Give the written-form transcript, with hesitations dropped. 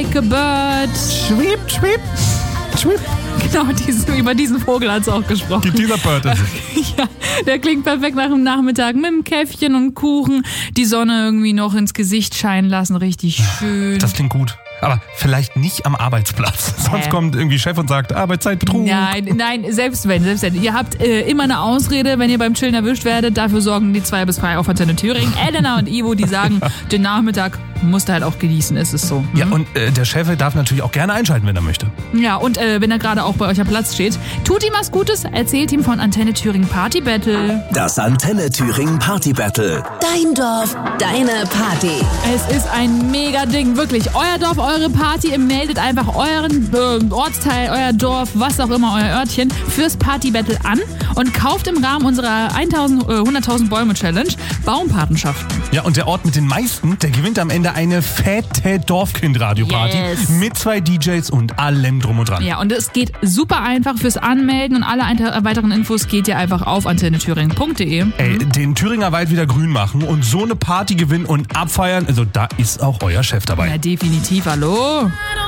like a bird. Schwieb, schwieb, schwieb. Genau, über diesen Vogel hat es auch gesprochen. Dieser Bird ist es. Ja, der klingt perfekt nach dem Nachmittag mit einem Käffchen und Kuchen. Die Sonne irgendwie noch ins Gesicht scheinen lassen. Richtig schön. Das klingt gut. Aber vielleicht nicht am Arbeitsplatz. Sonst kommt irgendwie Chef und sagt, Arbeitszeitbetrug. Nein, selbst wenn. Ihr habt immer eine Ausrede, wenn ihr beim Chillen erwischt werdet. Dafür sorgen die 2 bis 3 auf Antenne Thüringen. Elena und Ivo, die sagen, den Nachmittag musst du halt auch genießen, ist es so. Ja, und der Chef darf natürlich auch gerne einschalten, wenn er möchte. Ja, und wenn er gerade auch bei euch am Platz steht, tut ihm was Gutes, erzählt ihm von Antenne Thüringen Party Battle. Das Antenne Thüringen Party Battle. Dein Dorf, deine Party. Es ist ein mega Ding, wirklich. Euer Dorf, eure Party. Ihr meldet einfach euren Ortsteil, euer Dorf, was auch immer, euer Örtchen fürs Party Battle an und kauft im Rahmen unserer 100.000 Bäume Challenge Baumpatenschaften. Ja, und der Ort mit den meisten, der gewinnt am Ende eine fette Dorfkind-Radio-Party mit 2 DJs und allem drum und dran. Ja, und es geht super einfach fürs Anmelden und alle weiteren Infos geht ihr einfach auf antennethüringen.de. Ey, den Thüringer Wald wieder grün machen und so eine Party gewinnen und abfeiern, also da ist auch euer Chef dabei. Ja, definitiv, hallo.